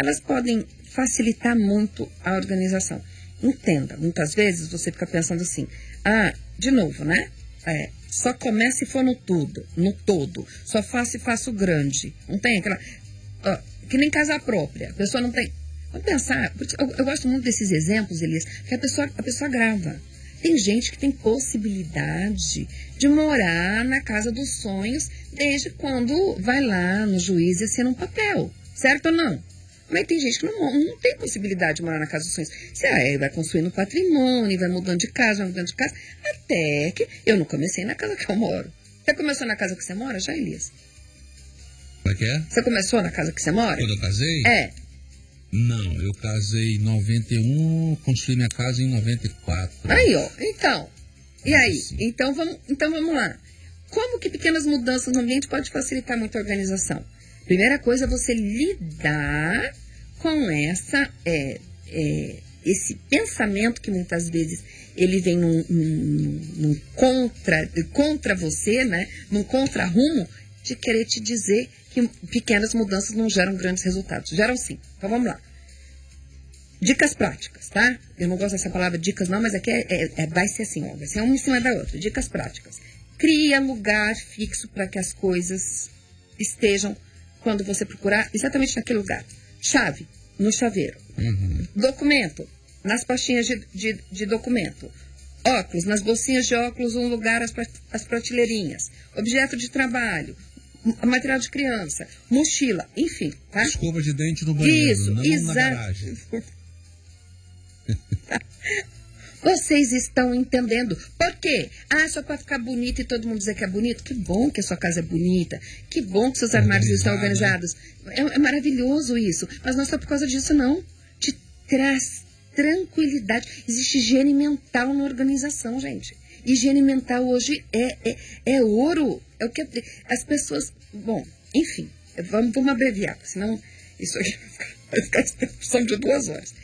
elas podem facilitar muito a organização. Entenda, muitas vezes você fica pensando assim, de novo, né? Só começa se for no todo. Só faço se faço grande. Não tem aquela... que nem casa própria. A pessoa não tem... Vamos pensar, eu gosto muito desses exemplos, Elias, que a pessoa grava. Tem gente que tem possibilidade de morar na casa dos sonhos desde quando vai lá no juiz e assina um papel. Certo ou não? Mas tem gente que não tem possibilidade de morar na casa dos sonhos. Você vai construindo patrimônio, vai mudando de casa, até que eu não comecei na casa que eu moro. Você começou na casa que você mora já, Elias? Como é que é? Você começou na casa que você mora? Quando eu casei? Não, eu casei em 91, construí minha casa em 94. Aí, ó, então. E aí? Sim. Então vamos lá. Como que pequenas mudanças no ambiente podem facilitar muito a organização? Primeira coisa é você lidar com esse pensamento que muitas vezes ele vem num contra você, né? Num contra-rumo de querer te dizer que pequenas mudanças não geram grandes resultados. Geram sim. Então vamos lá. Dicas práticas, tá? Eu não gosto dessa palavra dicas não, mas aqui vai ser assim, ó, vai ser uma em cima da outra. Dicas práticas. Cria lugar fixo para que as coisas estejam quando você procurar exatamente naquele lugar. Chave, no chaveiro. Uhum. Documento, nas pastinhas de documento. Óculos, nas bolsinhas de óculos, um lugar, as prateleirinhas. Objeto de trabalho, material de criança, mochila, enfim, tá? Escova de dente no banheiro, isso, não exato. na garagem. Vocês estão entendendo. Por quê? Só para ficar bonito e todo mundo dizer que é bonito. Que bom que a sua casa é bonita. Que bom que seus armários estão organizados. É maravilhoso isso. Mas não é só por causa disso, não. Te traz tranquilidade. Existe higiene mental na organização, gente. Higiene mental hoje é ouro. É o que as pessoas... Bom, enfim. Vamos abreviar, senão isso aqui vai ficar discussão de 2 horas.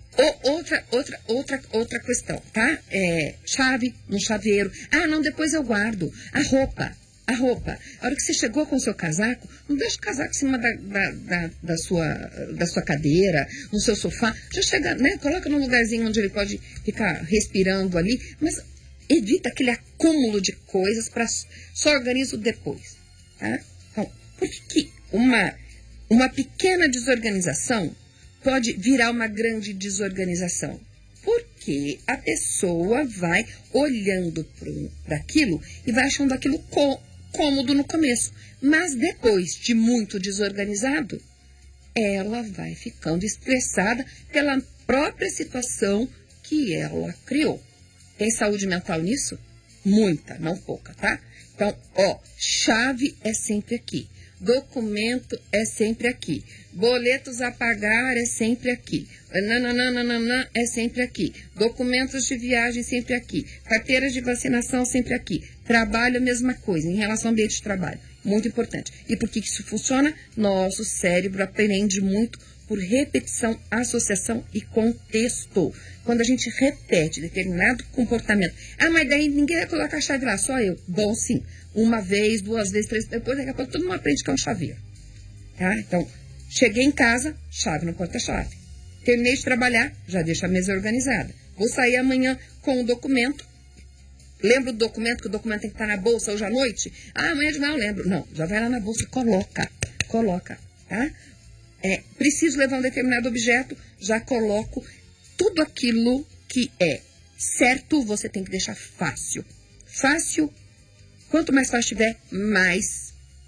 Outra questão, tá? Chave no chaveiro. Não, depois eu guardo. A roupa. A hora que você chegou com o seu casaco, não deixa o casaco em cima da sua cadeira, no seu sofá. Já chega, né? Coloca num lugarzinho onde ele pode ficar respirando ali, mas evita aquele acúmulo de coisas para só organiza depois, tá? Então, por que uma pequena desorganização pode virar uma grande desorganização? Porque a pessoa vai olhando para aquilo e vai achando aquilo cômodo no começo. Mas depois de muito desorganizado, ela vai ficando estressada pela própria situação que ela criou. Tem saúde mental nisso? Muita, não pouca, tá? Então, chave é sempre aqui. Documento é sempre aqui. Boletos a pagar é sempre aqui. Nananana é sempre aqui. Documentos de viagem sempre aqui. Carteiras de vacinação sempre aqui. Trabalho, a mesma coisa. Em relação ao ambiente de trabalho. Muito importante. E por que isso funciona? Nosso cérebro aprende muito por repetição, associação e contexto. Quando a gente repete determinado comportamento. Mas daí ninguém vai colocar a chave lá, só eu. Bom, sim. 1 vez, 2 vezes, 3, depois daqui a pouco todo mundo aprende que é um chaveiro. Tá? Então, cheguei em casa, chave no porta-chave. Terminei de trabalhar, já deixo a mesa organizada. Vou sair amanhã com o documento. Lembra do documento, que o documento tem que estar na bolsa hoje à noite? Amanhã de manhã eu lembro. Não, já vai lá na bolsa e coloca, tá? Preciso levar um determinado objeto, já coloco tudo aquilo que é certo, você tem que deixar fácil. Fácil. Quanto mais fácil tiver, mais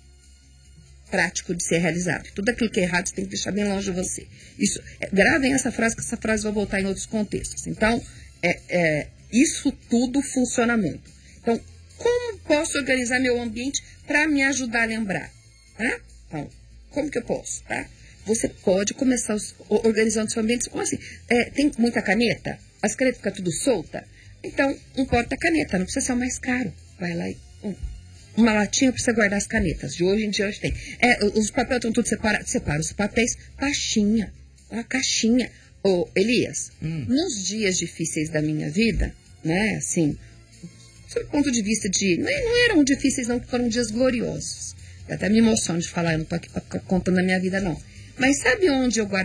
prático de ser realizado. Tudo aquilo que é errado, você tem que deixar bem longe de você. Isso, gravem essa frase, que essa frase vai voltar em outros contextos. Então, isso tudo funciona muito. Então, como posso organizar meu ambiente para me ajudar a lembrar? Tá? Então, como que eu posso? Tá? Você pode começar organizando seu ambiente. Como assim? Tem muita caneta? As canetas ficam tudo solta? Então, um porta-caneta, não precisa ser o mais caro. Vai lá e... uma latinha para você guardar as canetas. De hoje em dia tem. Os papéis estão tudo separados. Separa os papéis. Caixinha. Uma caixinha. Elias, nos dias difíceis da minha vida, né, assim, sob o ponto de vista de... Não eram difíceis, não, foram dias gloriosos. Eu até me emociono de falar, eu não estou aqui contando a minha vida, não. Mas sabe onde eu guardo